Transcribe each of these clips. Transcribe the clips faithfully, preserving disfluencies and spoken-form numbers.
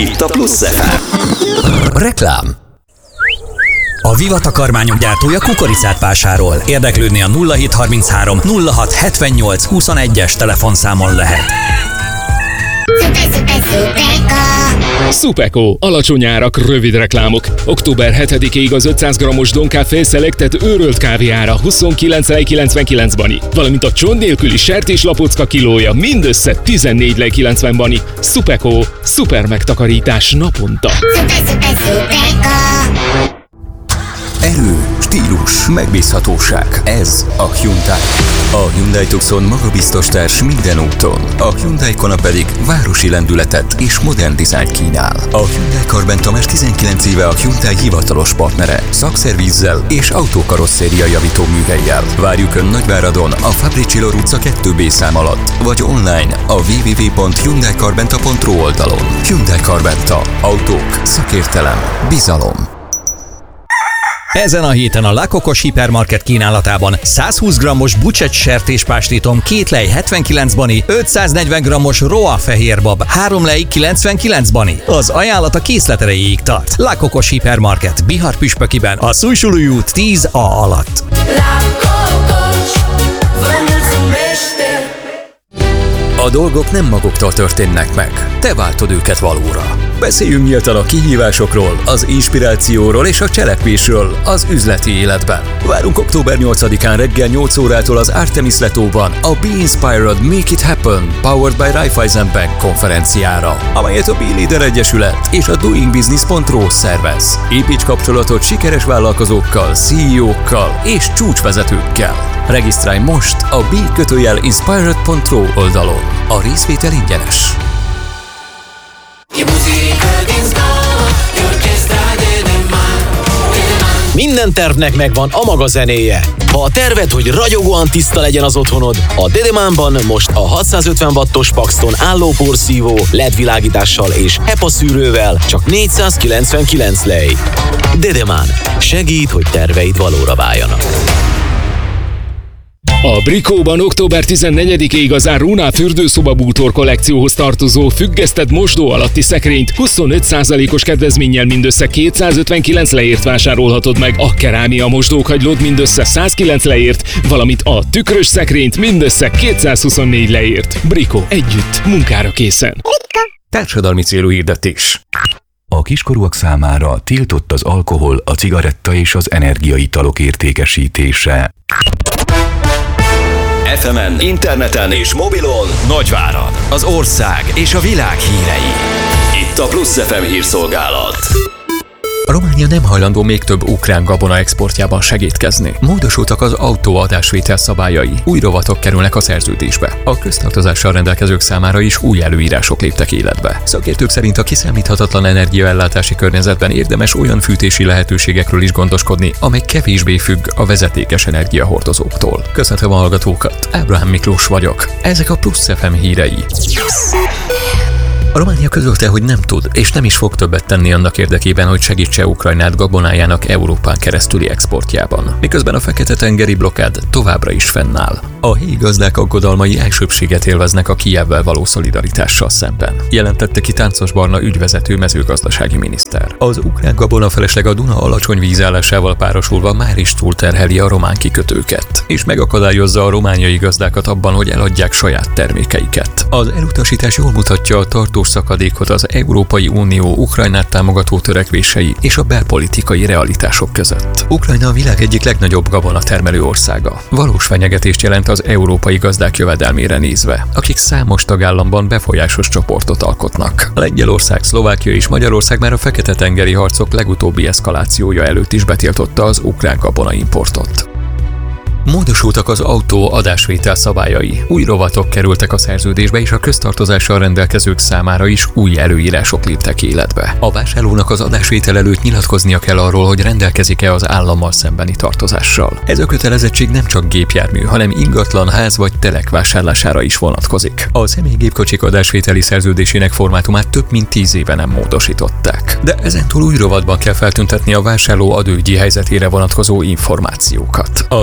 Itt a Plusz ef em. Reklám. A Viva takarmányok gyártója kukoricát vásárol. Érdeklődni a nulla hét harminchárom nulla hat hetvennyolc huszonegyes telefonszámon lehet. Szupeko, alacsony árak, rövid reklámok. október hetedikéig az ötszáz grammos Doncafé Selected őrölt kávé ára huszonkilenc lej kilencvenkilenc bani, valamint a csont nélküli sertéslapocka kilója mindössze tizennégy lej kilencven bani. Szupeko, szuper megtakarítás naponta. Erő, stílus, megbízhatóság. Ez a Hyundai. A Hyundai Tucson magabiztos társ minden úton. A Hyundai Kona pedig városi lendületet és modern dizájnt kínál. A Hyundai Karbenta már tizenkilenc éve a Hyundai hivatalos partnere. Szakszervízzel és autókarosszéria javító műhellyel. Várjuk Ön Nagyváradon a Fabricilor utca kettő bé szám alatt, vagy online a double-u double-u double-u pont hyundai karbenta pont ro oldalon. Hyundai Karbenta. Autók, szakértelem, bizalom. Ezen a héten a La Cocos hipermarket kínálatában százhúsz grammos bucsett sertéspástítom két lej hetvenkilenc bani, ötszáznegyven grammos Roa fehérbab három lej kilencvenkilenc bani. Az ajánlat a készlet erejéig tart. La Cocos hipermarket Bihar püspökiben a Szújsulúj út tíz A alatt. A dolgok nem maguktól történnek meg, te váltod őket valóra. Beszéljünk nyíltan a kihívásokról, az inspirációról és a cselekvésről az üzleti életben. Várunk október nyolcadikán reggel nyolc órától az Artemis Letóban a Be Inspired, Make It Happen, Powered by Raiffeisen Bank konferenciára, amelyet a B-Leader Egyesület és a Doing Business pont ro szervez. Építs kapcsolatot sikeres vállalkozókkal, C E O-kkal és csúcsvezetőkkel. Regisztrálj most a be kötőjel inspired pont ro oldalon. A részvétel ingyenes. Minden tervnek megvan a maga zenéje. Ha a terved, hogy ragyogóan tiszta legyen az otthonod, a Dedemánban most a hatszázötven wattos Paxton állóporszívó, el é dé világítással és HEPA szűrővel csak négyszázkilencvenkilenc lej. Dedemán. Segít, hogy terveid valóra váljanak. A Brikóban október tizennegyedikéig az Aruna fürdőszoba bútor kollekcióhoz tartozó függesztett mosdó alatti szekrényt huszonöt százalékos kedvezménnyel mindössze kétszázötvenkilenc lejért vásárolhatod meg, a kerámia mosdókagylót mindössze százkilenc lejért, valamint a tükrös szekrényt mindössze kétszázhuszonnégy lejért. Brikó, együtt, munkára készen. Társadalmi célú hirdetés. A kiskorúak számára tiltott az alkohol, a cigaretta és az energiaitalok értékesítése. ef emen, interneten és mobilon Nagyvárad, az ország és a világ hírei. Itt a Plusz ef em hírszolgálat. Románia nem hajlandó még több ukrán gabona exportjában segítkezni. Módosultak az autóadásvétel szabályai, új rovatok kerülnek a szerződésbe. A köztartozással rendelkezők számára is új előírások léptek életbe. Szakértők szerint a kiszámíthatatlan energiaellátási környezetben érdemes olyan fűtési lehetőségekről is gondoskodni, amely kevésbé függ a vezetékes energiahordozóktól. Köszöntöm a hallgatókat, Ábrahám Miklós vagyok. Ezek a Plusz ef em hírei. A Románia közölte, hogy nem tud és nem is fog többet tenni annak érdekében, hogy segítse Ukrajnát gabonájának Európán keresztüli exportjában, miközben a Fekete-tengeri blokkád továbbra is fennáll. A helyi gazdák aggodalmai elsőbbséget élveznek a Kijevvel való szolidaritással szemben, jelentette ki Táncos Barna ügyvezető mezőgazdasági miniszter. Az ukrán gabona felesleg a Duna alacsony vízállásával párosulva már is túlterheli a román kikötőket, és megakadályozza a romániai gazdákat abban, hogy eladják saját termékeiket. Az elutasítás jól mutatja a tartós szakadékot az Európai Unió Ukrajnát támogató törekvései és a belpolitikai realitások között. Ukrajna a világ egyik legnagyobb gabonatermelő országa. Valós fenyegetést jelent az európai gazdák jövedelmére nézve, akik számos tagállamban befolyásos csoportot alkotnak. Lengyelország, Szlovákia és Magyarország már a Fekete-tengeri harcok legutóbbi eszkalációja előtt is betiltotta az ukrán gabonaimportot. Módosultak az autó adásvétel szabályai. Új rovatok kerültek a szerződésbe, és a köztartozással rendelkezők számára is új előírások léptek életbe. A vásárlónak az adásvétel előtt nyilatkoznia kell arról, hogy rendelkezik-e az állammal szembeni tartozással. Ez a kötelezettség nem csak gépjármű, hanem ingatlan, ház vagy telek vásárlására is vonatkozik. A személygépkocsik adásvételi szerződésének formátumát több mint tíz éve nem módosították. De ezentúl új rovatban kell feltüntetni a vásárló adóügyi helyzetére vonatkozó információkat. A szerződés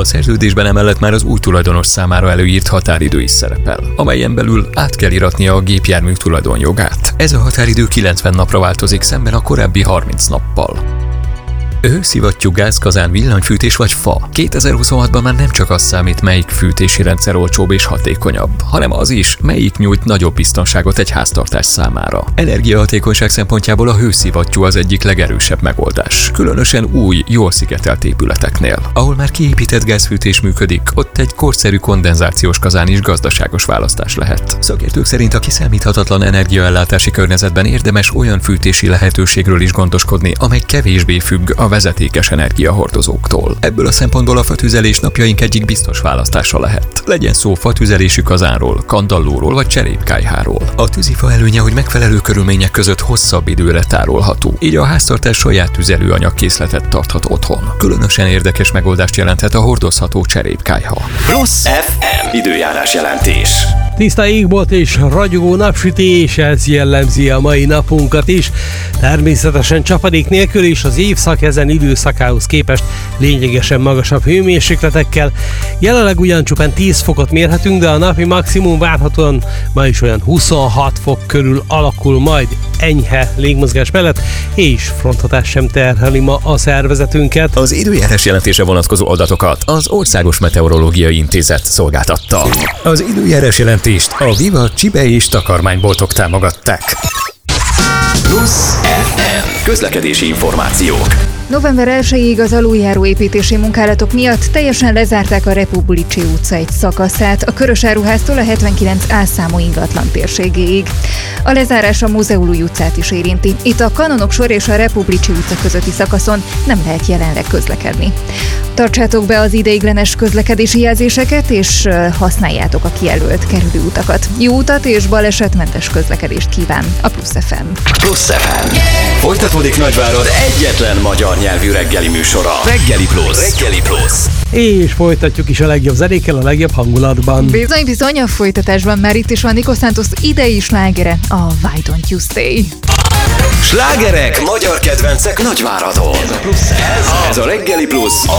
szerződésben emellett már az új tulajdonos számára előírt határidő is szerepel, amelyen belül át kell iratnia a gépjármű tulajdonjogát. Ez a határidő kilencven napra változik szemben a korábbi harminc nappal. Hőszivattyú, gázkazán, villanyfűtés vagy fa. kétezer-huszonhatban már nem csak az számít, melyik fűtési rendszer olcsóbb és hatékonyabb, hanem az is, melyik nyújt nagyobb biztonságot egy háztartás számára. Energiahatékonyság szempontjából a hőszivattyú az egyik legerősebb megoldás, különösen új, jól szigetelt épületeknél. Ahol már kiépített gázfűtés működik, ott egy korszerű kondenzációs kazán is gazdaságos választás lehet. Szakértők szerint a kiszámíthatatlan energiaellátási környezetben érdemes olyan fűtési lehetőségről is gondoskodni, amely kevésbé függ a vezetékes energiahordozóktól. Ebből a szempontból a fatüzelés napjaink egyik biztos választása lehet. Legyen szó fatüzelésű kazánról, kandallóról vagy cserépkályháról. A tűzifa előnye, hogy megfelelő körülmények között hosszabb időre tárolható, így a háztartás saját tüzelőanyagkészletet tarthat otthon. Különösen érdekes megoldást jelenthet a hordozható cserépkályha. Plusz ef em időjárás jelentés. Tiszta égbolt és ragyogó napsütés, ez jellemzi a mai napunkat is. Természetesen csapadék nélkül is az évszak ezen időszakához képest lényegesen magasabb hőmérsékletekkel. Jelenleg ugyan csupán tíz fokot mérhetünk, de a napi maximum várhatóan ma is olyan huszonhat fok körül alakul majd, enyhe légmozgás mellett, és fronthatás sem terheli ma a szervezetünket. Az időjárás jelentése vonatkozó adatokat az Országos Meteorológiai Intézet szolgáltatta. Az időjárás jelentést a Viva csibe és takarmányboltok támogatták. Plusz ef em közlekedési információk. November elsejéig az aluljáró építési munkálatok miatt teljesen lezárták a Republicsi utca egy szakaszát, a Körösáruháztól a hetvenkilenc á számú ingatlan térségéig. A lezárás a Múzeumúj utcát is érinti. Itt a Kanonok sor és a Republicsi utca közötti szakaszon nem lehet jelenleg közlekedni. Tartsátok be az ideiglenes közlekedési jelzéseket, és használjátok a kijelölt kerülőutakat. Jó utat és balesetmentes közlekedést kíván a Plusz ef em. Plusz ef em. Folytatódik Nagyvárad egyetlen magyar nyelvű reggeli műsora. Reggeli Plusz. Reggeli Plusz. És folytatjuk is a legjobb zenékkel, a legjobb hangulatban. Bizony, bizony, a folytatásban már itt is van Nico Santos idei slágere, a Why Don't You Stay. Slágerek, magyar kedvencek Nagyváradon. Ez a, ez a Reggeli Plusz,